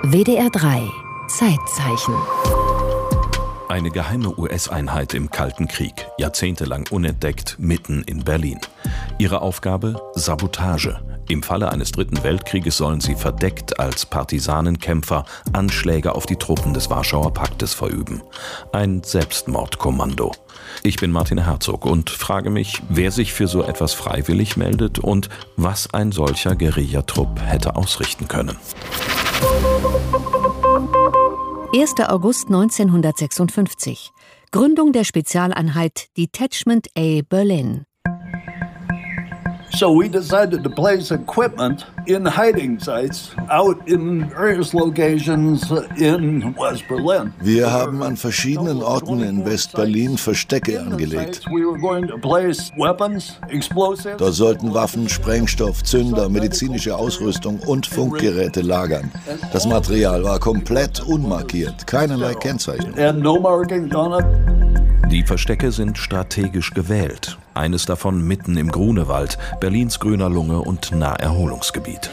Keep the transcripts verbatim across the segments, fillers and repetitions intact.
W D R drei Zeitzeichen. Eine geheime U S-Einheit im Kalten Krieg, jahrzehntelang unentdeckt, mitten in Berlin. Ihre Aufgabe? Sabotage. Im Falle eines Dritten Weltkrieges sollen sie verdeckt als Partisanenkämpfer Anschläge auf die Truppen des Warschauer Paktes verüben. Ein Selbstmordkommando. Ich bin Martin Herzog und frage mich, wer sich für so etwas freiwillig meldet und was ein solcher Guerillatrupp hätte ausrichten können. erster August neunzehnhundertsechsundfünfzig. Gründung der Spezialeinheit Detachment A Berlin. So we decided to place equipment in hiding sites out in various locations in West Berlin. Wir haben an verschiedenen Orten in West-Berlin Verstecke angelegt. Dort sollten Waffen, Sprengstoff, Zünder, medizinische Ausrüstung und Funkgeräte lagern. Das Material war komplett unmarkiert, keinerlei Kennzeichnung. Die Verstecke sind strategisch gewählt. Eines davon mitten im Grunewald, Berlins grüner Lunge und Naherholungsgebiet.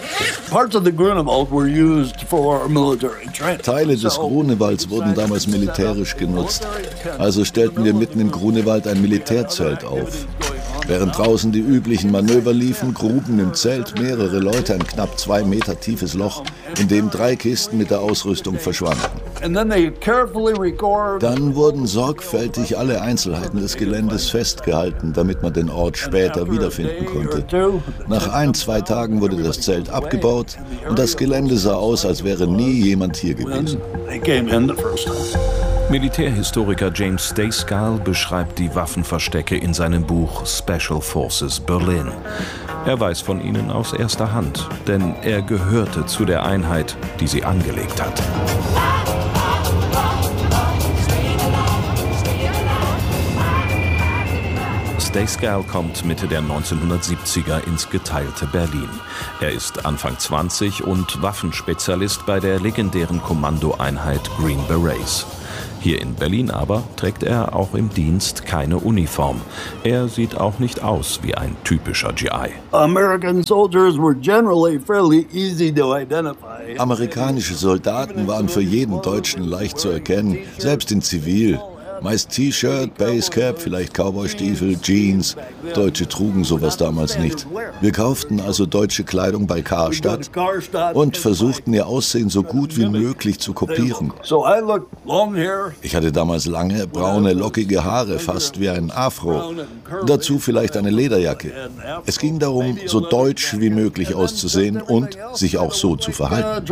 Teile des Grunewalds wurden damals militärisch genutzt. Also stellten wir mitten im Grunewald ein Militärzelt auf. Während draußen die üblichen Manöver liefen, gruben im Zelt mehrere Leute ein knapp zwei Meter tiefes Loch, in dem drei Kisten mit der Ausrüstung verschwanden. Dann wurden sorgfältig alle Einzelheiten des Geländes festgehalten, damit man den Ort später wiederfinden konnte. Nach ein, zwei Tagen wurde das Zelt abgebaut und das Gelände sah aus, als wäre nie jemand hier gewesen. Militärhistoriker James Stayskal beschreibt die Waffenverstecke in seinem Buch Special Forces Berlin. Er weiß von ihnen aus erster Hand, denn er gehörte zu der Einheit, die sie angelegt hat. Stayskal kommt Mitte der neunzehnhundertsiebziger ins geteilte Berlin. Er ist Anfang zwanzig und Waffenspezialist bei der legendären Kommandoeinheit Green Berets. Hier in Berlin aber trägt er auch im Dienst keine Uniform. Er sieht auch nicht aus wie ein typischer G I. Amerikanische Soldaten waren für jeden Deutschen leicht zu erkennen, selbst in Zivil. Meist T-Shirt, Basecap, vielleicht Cowboystiefel, Jeans. Deutsche trugen sowas damals nicht. Wir kauften also deutsche Kleidung bei Karstadt und versuchten ihr Aussehen so gut wie möglich zu kopieren. Ich hatte damals lange, braune, lockige Haare, fast wie ein Afro. Dazu vielleicht eine Lederjacke. Es ging darum, so deutsch wie möglich auszusehen und sich auch so zu verhalten.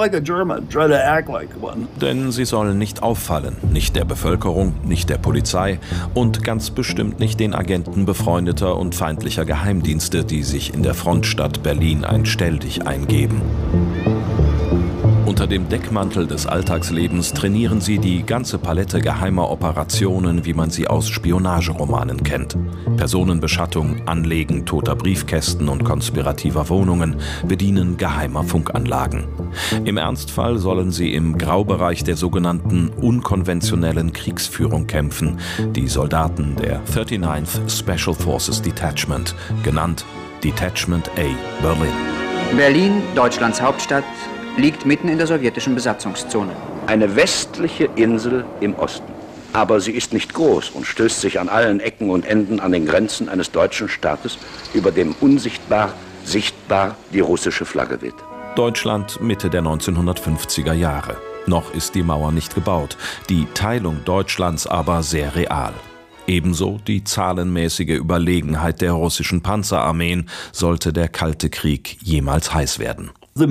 Denn sie sollen nicht auffallen, nicht der Bevölkerung, nicht der Polizei und ganz bestimmt nicht den Agenten befreundeter und feindlicher Geheimdienste, die sich in der Frontstadt Berlin ein Stelldich eingeben. Unter dem Deckmantel des Alltagslebens trainieren sie die ganze Palette geheimer Operationen, wie man sie aus Spionageromanen kennt. Personenbeschattung, Anlegen toter Briefkästen und konspirativer Wohnungen, Bedienen geheimer Funkanlagen. Im Ernstfall sollen sie im Graubereich der sogenannten unkonventionellen Kriegsführung kämpfen, die Soldaten der neununddreißigsten Special Forces Detachment, genannt Detachment A Berlin. Berlin, Deutschlands Hauptstadt, liegt mitten in der sowjetischen Besatzungszone. Eine westliche Insel im Osten. Aber sie ist nicht groß und stößt sich an allen Ecken und Enden an den Grenzen eines deutschen Staates, über dem unsichtbar, sichtbar die russische Flagge weht. Deutschland Mitte der neunzehnhundertfünfziger Jahre. Noch ist die Mauer nicht gebaut, die Teilung Deutschlands aber sehr real. Ebenso die zahlenmäßige Überlegenheit der russischen Panzerarmeen, sollte der Kalte Krieg jemals heiß werden. Die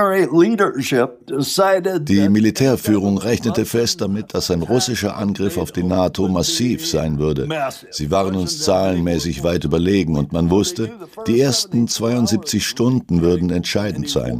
Militärführung rechnete fest damit, dass ein russischer Angriff auf die NATO massiv sein würde. Sie waren uns zahlenmäßig weit überlegen und man wusste, die ersten zweiundsiebzig Stunden würden entscheidend sein.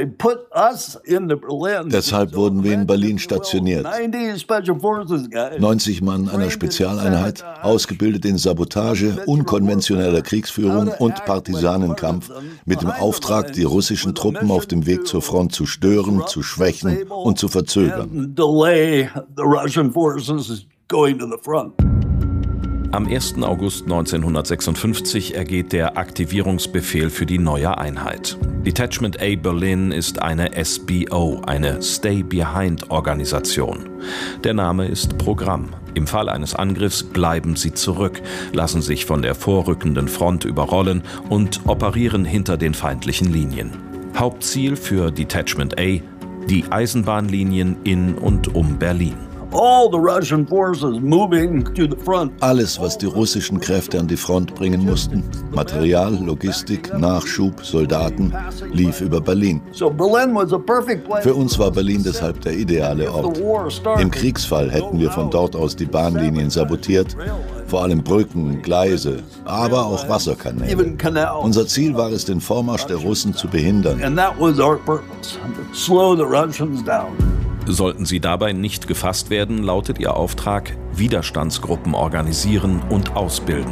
Deshalb wurden wir in Berlin stationiert. neunzig Mann einer Spezialeinheit, ausgebildet in Sabotage, unkonventioneller Kriegsführung und Partisanenkampf, mit dem Auftrag, die russischen Truppen auf dem Weg zur Front zu stören, zu schwächen und zu verzögern. Am ersten August neunzehnhundertsechsundfünfzig ergeht der Aktivierungsbefehl für die neue Einheit. Detachment A Berlin ist eine S B O, eine Stay-Behind-Organisation. Der Name ist Programm. Im Fall eines Angriffs bleiben sie zurück, lassen sich von der vorrückenden Front überrollen und operieren hinter den feindlichen Linien. Hauptziel für Detachment A: die Eisenbahnlinien in und um Berlin. Alles, was die russischen Kräfte an die Front bringen mussten, Material, Logistik, Nachschub, Soldaten, lief über Berlin. Für uns war Berlin deshalb der ideale Ort. Im Kriegsfall hätten wir von dort aus die Bahnlinien sabotiert, vor allem Brücken, Gleise, aber auch Wasserkanäle. Unser Ziel war es, den Vormarsch der Russen zu behindern. Sollten sie dabei nicht gefasst werden, lautet ihr Auftrag: Widerstandsgruppen organisieren und ausbilden.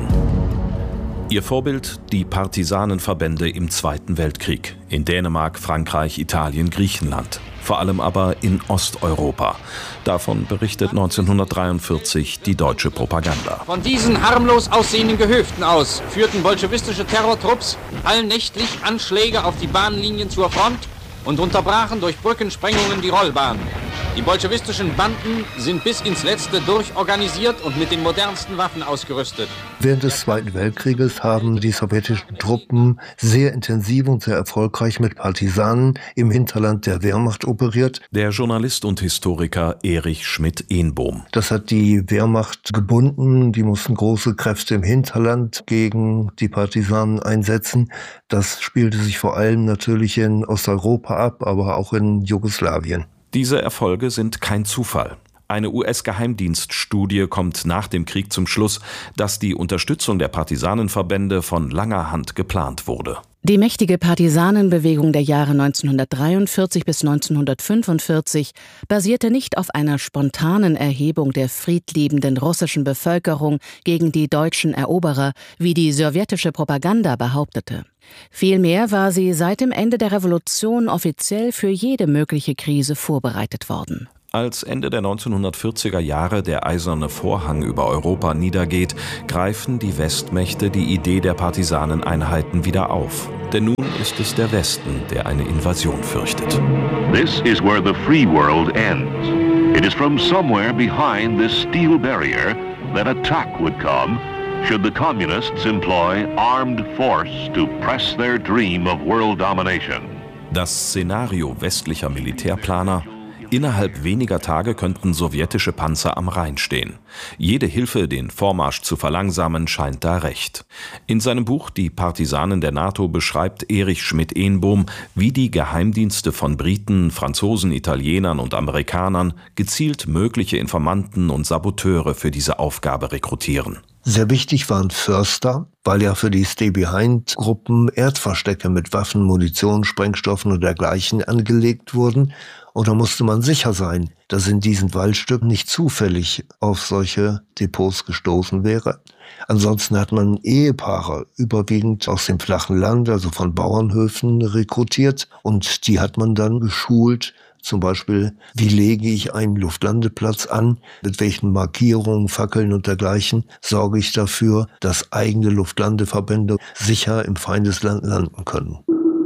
Ihr Vorbild: die Partisanenverbände im Zweiten Weltkrieg. In Dänemark, Frankreich, Italien, Griechenland. Vor allem aber in Osteuropa. Davon berichtet neunzehnhundertdreiundvierzig die deutsche Propaganda. Von diesen harmlos aussehenden Gehöften aus führten bolschewistische Terrortrupps allnächtlich Anschläge auf die Bahnlinien zur Front und unterbrachen durch Brückensprengungen die Rollbahn. Die bolschewistischen Banden sind bis ins Letzte durchorganisiert und mit den modernsten Waffen ausgerüstet. Während des Zweiten Weltkrieges haben die sowjetischen Truppen sehr intensiv und sehr erfolgreich mit Partisanen im Hinterland der Wehrmacht operiert. Der Journalist und Historiker Erich Schmidt-Ehnbohm. Das hat die Wehrmacht gebunden. Die mussten große Kräfte im Hinterland gegen die Partisanen einsetzen. Das spielte sich vor allem natürlich in Osteuropa ab, aber auch in Jugoslawien. Diese Erfolge sind kein Zufall. Eine U S-Geheimdienststudie kommt nach dem Krieg zum Schluss, dass die Unterstützung der Partisanenverbände von langer Hand geplant wurde. Die mächtige Partisanenbewegung der Jahre neunzehnhundertdreiundvierzig bis neunzehnhundertfünfundvierzig basierte nicht auf einer spontanen Erhebung der friedliebenden russischen Bevölkerung gegen die deutschen Eroberer, wie die sowjetische Propaganda behauptete. Vielmehr war sie seit dem Ende der Revolution offiziell für jede mögliche Krise vorbereitet worden. Als Ende der neunzehnhundertvierziger Jahre der eiserne Vorhang über Europa niedergeht, greifen die Westmächte die Idee der Partisaneneinheiten wieder auf. Denn nun ist es der Westen, der eine Invasion fürchtet. This is where the free world ends. It is from somewhere behind this steel barrier that attack would come should the communists employ armed force to press their dream of world domination. Das Szenario westlicher Militärplaner: innerhalb weniger Tage könnten sowjetische Panzer am Rhein stehen. Jede Hilfe, den Vormarsch zu verlangsamen, scheint da recht. In seinem Buch »Die Partisanen der NATO« beschreibt Erich Schmidt-Ehnbohm, wie die Geheimdienste von Briten, Franzosen, Italienern und Amerikanern gezielt mögliche Informanten und Saboteure für diese Aufgabe rekrutieren. Sehr wichtig waren Förster, weil ja für die Stay-Behind-Gruppen Erdverstecke mit Waffen, Munition, Sprengstoffen und dergleichen angelegt wurden. Und da musste man sicher sein, dass in diesen Waldstücken nicht zufällig auf solche Depots gestoßen wäre. Ansonsten hat man Ehepaare überwiegend aus dem flachen Land, also von Bauernhöfen, rekrutiert. Und die hat man dann geschult. Zum Beispiel, wie lege ich einen Luftlandeplatz an, mit welchen Markierungen, Fackeln und dergleichen sorge ich dafür, dass eigene Luftlandeverbände sicher im Feindesland landen können.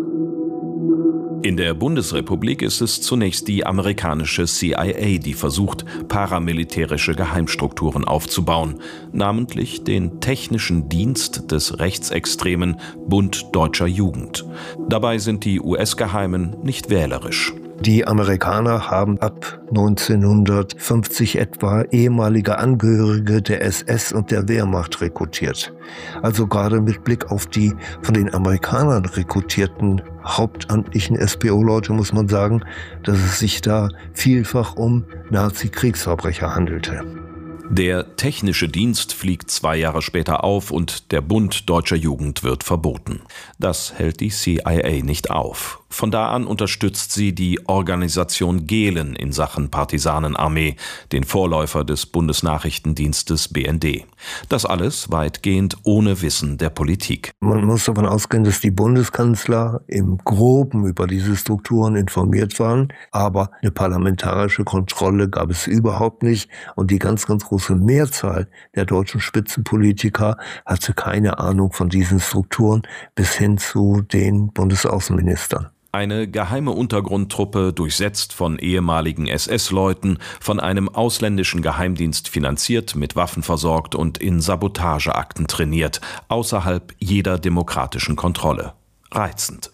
In der Bundesrepublik ist es zunächst die amerikanische C I A, die versucht, paramilitärische Geheimstrukturen aufzubauen, namentlich den Technischen Dienst des rechtsextremen Bund Deutscher Jugend. Dabei sind die U S-Geheimen nicht wählerisch. Die Amerikaner haben ab neunzehnhundertfünfzig etwa ehemalige Angehörige der S S und der Wehrmacht rekrutiert. Also gerade mit Blick auf die von den Amerikanern rekrutierten hauptamtlichen S P O-Leute muss man sagen, dass es sich da vielfach um Nazi-Kriegsverbrecher handelte. Der Technische Dienst fliegt zwei Jahre später auf und der Bund Deutscher Jugend wird verboten. Das hält die C I A nicht auf. Von da an unterstützt sie die Organisation Gehlen in Sachen Partisanenarmee, den Vorläufer des Bundesnachrichtendienstes B N D. Das alles weitgehend ohne Wissen der Politik. Man muss davon ausgehen, dass die Bundeskanzler im Groben über diese Strukturen informiert waren, aber eine parlamentarische Kontrolle gab es überhaupt nicht und die ganz, ganz große Mehrzahl der deutschen Spitzenpolitiker hatte keine Ahnung von diesen Strukturen bis hin zu den Bundesaußenministern. Eine geheime Untergrundtruppe, durchsetzt von ehemaligen S S-Leuten, von einem ausländischen Geheimdienst finanziert, mit Waffen versorgt und in Sabotageakten trainiert, außerhalb jeder demokratischen Kontrolle. Reizend.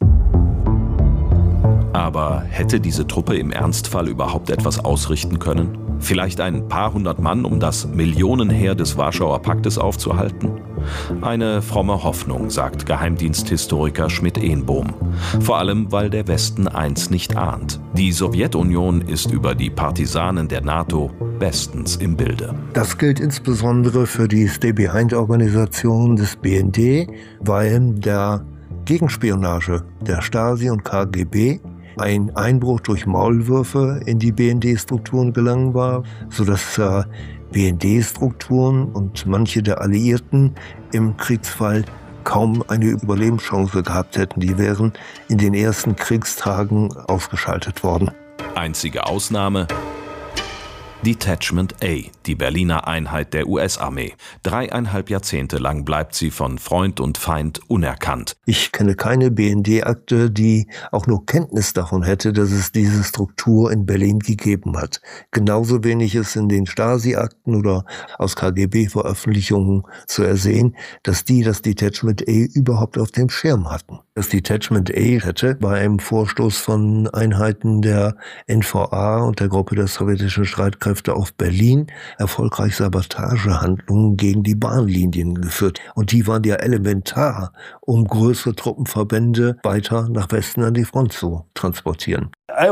Aber hätte diese Truppe im Ernstfall überhaupt etwas ausrichten können? Vielleicht ein paar hundert Mann, um das Millionenheer des Warschauer Paktes aufzuhalten? Eine fromme Hoffnung, sagt Geheimdiensthistoriker Schmidt-Ehnbohm. Vor allem, weil der Westen eins nicht ahnt. Die Sowjetunion ist über die Partisanen der NATO bestens im Bilde. Das gilt insbesondere für die Stay-Behind-Organisation des B N D, weil der Gegenspionage der Stasi und K G B ein Einbruch durch Maulwürfe in die B N D-Strukturen gelangen war, sodass äh, B N D-Strukturen und manche der Alliierten im Kriegsfall kaum eine Überlebenschance gehabt hätten. Die wären in den ersten Kriegstagen ausgeschaltet worden. Einzige Ausnahme: Detachment A, die Berliner Einheit der U S-Armee. Dreieinhalb Jahrzehnte lang bleibt sie von Freund und Feind unerkannt. Ich kenne keine B N D-Akte, die auch nur Kenntnis davon hätte, dass es diese Struktur in Berlin gegeben hat. Genauso wenig ist in den Stasi-Akten oder aus K G B-Veröffentlichungen zu ersehen, dass die das Detachment A überhaupt auf dem Schirm hatten. Das Detachment A hätte bei einem Vorstoß von Einheiten der N V A und der Gruppe der sowjetischen Streitkräfte auf Berlin erfolgreich Sabotagehandlungen gegen die Bahnlinien geführt. Und die waren ja elementar, um größere Truppenverbände weiter nach Westen an die Front zu transportieren.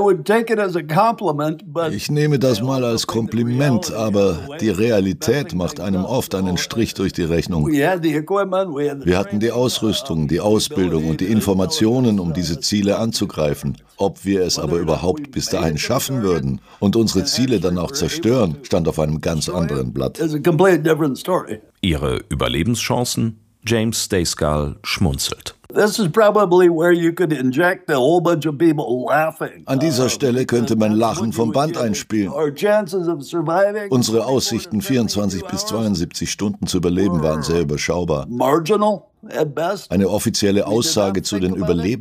Ich nehme das mal als Kompliment, aber die Realität macht einem oft einen Strich durch die Rechnung. Wir hatten die Ausrüstung, die Ausbildung und die Informationen, um diese Ziele anzugreifen. Ob wir es aber überhaupt bis dahin schaffen würden und unsere Ziele dann auch zerstören, stand auf einem ganz anderen Blatt. Ihre Überlebenschancen? James Stejskal schmunzelt. An dieser Stelle könnte man Lachen vom Band einspielen. Unsere Aussichten, vierundzwanzig bis zweiundsiebzig Stunden zu überleben, waren sehr überschaubar. Eine offizielle Aussage zu den Überlebenden